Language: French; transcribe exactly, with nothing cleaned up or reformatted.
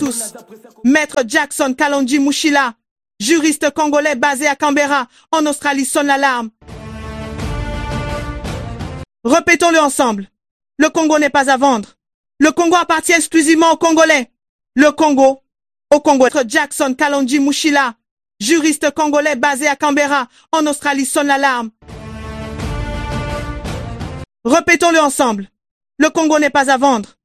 tous. Maître Jackson Kalonji Mushila, juriste congolais basé à Canberra, en Australie, sonne l'alarme. Répétons-le ensemble. Le Congo n'est pas à vendre. Le Congo appartient exclusivement aux Congolais. Le Congo, au Congo. Maître Jackson Kalonji Mushila, juriste congolais basé à Canberra, en Australie, sonne l'alarme. Répétons-le ensemble. Le Congo n'est pas à vendre.